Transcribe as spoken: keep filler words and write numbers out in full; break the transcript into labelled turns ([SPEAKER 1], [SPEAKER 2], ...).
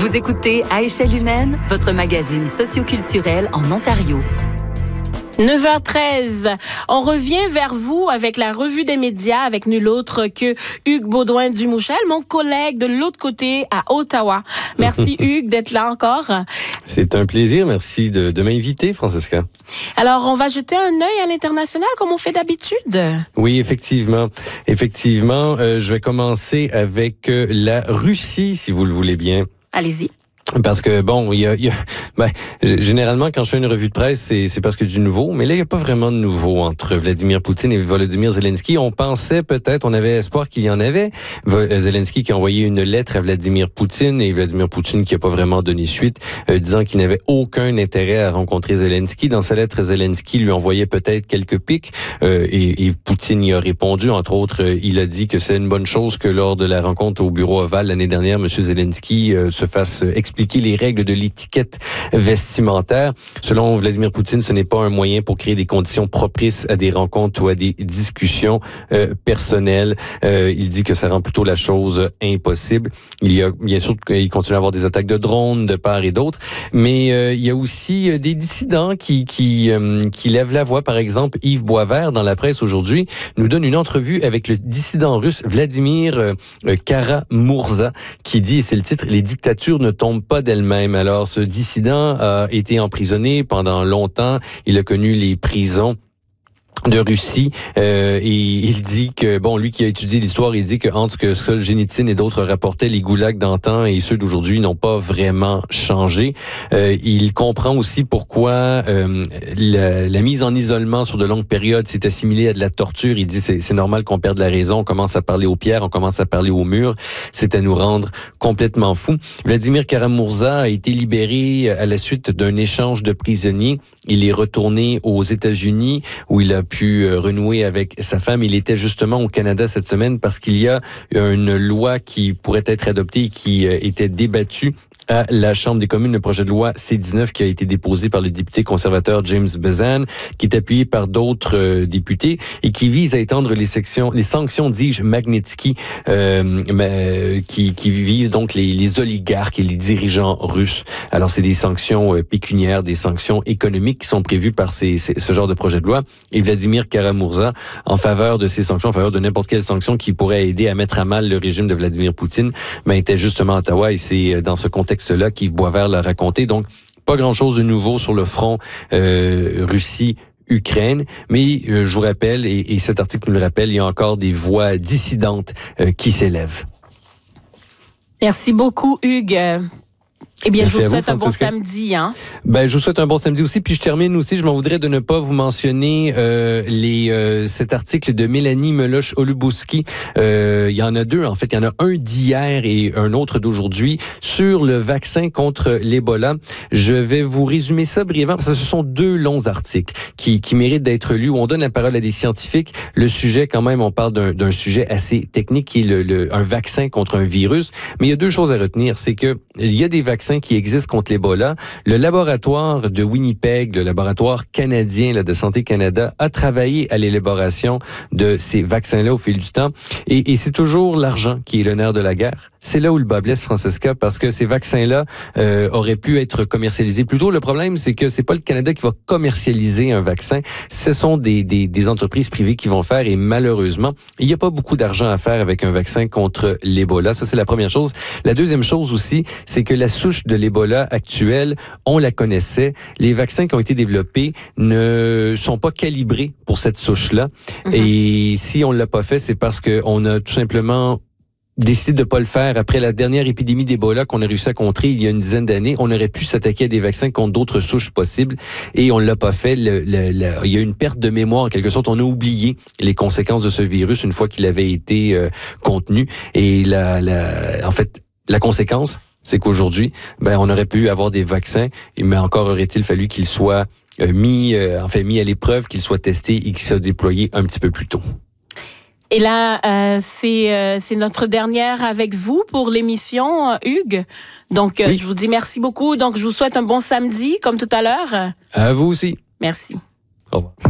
[SPEAKER 1] Vous écoutez À échelle humaine, votre magazine socioculturel en Ontario.
[SPEAKER 2] neuf heures treize, on revient vers vous avec la revue des médias avec nul autre que Hugues Baudouin-Dumouchel, mon collègue de l'autre côté à Ottawa. Merci Hugues d'être là encore.
[SPEAKER 3] C'est un plaisir, merci de, de m'inviter, Francesca.
[SPEAKER 2] Alors, on va jeter un œil à l'international comme on fait d'habitude.
[SPEAKER 3] Oui, effectivement. Effectivement, euh, je vais commencer avec euh, la Russie, si vous le voulez bien.
[SPEAKER 2] Allez-y.
[SPEAKER 3] Parce que, bon, il y a, il y a ben, généralement, quand je fais une revue de presse, c'est, c'est parce que du nouveau. Mais là, il n'y a pas vraiment de nouveau entre Vladimir Poutine et Volodymyr Zelensky. On pensait peut-être, on avait espoir qu'il y en avait. Zelensky qui a envoyé une lettre à Vladimir Poutine et Vladimir Poutine qui n'a pas vraiment donné suite, euh, disant qu'il n'avait aucun intérêt à rencontrer Zelensky. Dans sa lettre, Zelensky lui envoyait peut-être quelques pics euh, et, et Poutine y a répondu. Entre autres, euh, il a dit que c'est une bonne chose que lors de la rencontre au bureau ovale l'année dernière, M. Zelensky euh, se fasse expliquer les règles de l'étiquette vestimentaire. Selon Vladimir Poutine, ce n'est pas un moyen pour créer des conditions propices à des rencontres ou à des discussions euh, personnelles. Euh, il dit que ça rend plutôt la chose impossible. Il y a bien sûr, il continue à avoir des attaques de drones de part et d'autre, mais euh, il y a aussi euh, des dissidents qui qui euh, qui lèvent la voix. Par exemple, Yves Boisvert dans la presse aujourd'hui nous donne une entrevue avec le dissident russe Vladimir euh, Kara-Murza qui dit, et c'est le titre, les dictatures ne tombent pas d'elle-même. Alors, ce dissident a été emprisonné pendant longtemps. Il a connu les prisons de Russie euh, et il dit que, bon, lui qui a étudié l'histoire, il dit que entre ce que Solzhenitsyn et d'autres rapportaient, les goulags d'antan et ceux d'aujourd'hui n'ont pas vraiment changé. Euh, il comprend aussi pourquoi euh, la, la mise en isolement sur de longues périodes s'est assimilée à de la torture. Il dit c'est, c'est normal qu'on perde la raison, on commence à parler aux pierres, on commence à parler aux murs. C'est à nous rendre complètement fous. Vladimir Kara-Murza a été libéré à la suite d'un échange de prisonniers. Il est retourné aux États-Unis où il a pu renouer avec sa femme. Il était justement au Canada cette semaine parce qu'il y a une loi qui pourrait être adoptée et qui était débattue à la Chambre des communes, le projet de loi C dix-neuf qui a été déposé par le député conservateur James Bezan, qui est appuyé par d'autres euh, députés et qui vise à étendre les sections, les sanctions, dis-je, Magnitsky, euh, euh, qui, qui visent donc les, les oligarques et les dirigeants russes. Alors, c'est des sanctions euh, pécuniaires, des sanctions économiques qui sont prévues par ces, ces, ce genre de projet de loi. Et Vladimir Kara-Murza, en faveur de ces sanctions, en faveur de n'importe quelle sanction qui pourrait aider à mettre à mal le régime de Vladimir Poutine, ben, était justement à Ottawa et c'est dans ce contexte cela qu'Yves Boisvert l'a raconté. Donc, pas grand-chose de nouveau sur le front euh, Russie-Ukraine, mais euh, je vous rappelle, et, et cet article nous le rappelle, il y a encore des voix dissidentes euh, qui s'élèvent.
[SPEAKER 2] Merci beaucoup, Hugues. Eh bien,
[SPEAKER 3] Merci
[SPEAKER 2] je vous souhaite
[SPEAKER 3] vous,
[SPEAKER 2] un bon samedi. Hein?
[SPEAKER 3] Ben, je vous souhaite un bon samedi aussi. Puis je termine aussi, je m'en voudrais de ne pas vous mentionner euh, les euh, cet article de Mélanie Meloche-Olubowski. Euh, il y en a deux, en fait. Il y en a un d'hier et un autre d'aujourd'hui sur le vaccin contre l'Ebola. Je vais vous résumer ça brièvement parce que ce sont deux longs articles qui, qui méritent d'être lus, où on donne la parole à des scientifiques. Le sujet, quand même, on parle d'un, d'un sujet assez technique qui est le, le, un vaccin contre un virus. Mais il y a deux choses à retenir. C'est que il y a des vaccins qui existent contre l'Ebola. Le laboratoire de Winnipeg, le laboratoire canadien là, de Santé Canada, a travaillé à l'élaboration de ces vaccins-là au fil du temps. Et, et c'est toujours l'argent qui est le nerf de la guerre. C'est là où le bas blesse, Francesca, parce que ces vaccins-là euh, auraient pu être commercialisés plus tôt. Le problème, c'est que c'est pas le Canada qui va commercialiser un vaccin. Ce sont des, des, des entreprises privées qui vont le faire. Et malheureusement, il n'y a pas beaucoup d'argent à faire avec un vaccin contre l'Ebola. Ça, c'est la première chose. La deuxième chose aussi, c'est que la souche de l'Ebola actuelle, on la connaissait. Les vaccins qui ont été développés ne sont pas calibrés pour cette souche-là. Mm-hmm. Et si on l'a pas fait, c'est parce qu'on a tout simplement décidé de pas le faire. Après la dernière épidémie d'Ebola qu'on a réussi à contrer il y a une dizaine d'années, on aurait pu s'attaquer à des vaccins contre d'autres souches possibles et on l'a pas fait. Le, le, le, il y a une perte de mémoire en quelque sorte. On a oublié les conséquences de ce virus une fois qu'il avait été euh, contenu. Et la, la, en fait, la conséquence, c'est qu'aujourd'hui, ben, on aurait pu avoir des vaccins, mais encore aurait-il fallu qu'ils soient euh, mis, euh, enfin, mis à l'épreuve, qu'ils soient testés et qu'ils soient déployés un petit peu plus tôt.
[SPEAKER 2] Et là, euh, c'est, euh, c'est notre dernière avec vous pour l'émission, Hugues. Donc, euh, oui. Je vous dis merci beaucoup. Donc, je vous souhaite un bon samedi, comme tout à l'heure.
[SPEAKER 3] À vous aussi.
[SPEAKER 2] Merci.
[SPEAKER 3] Au revoir.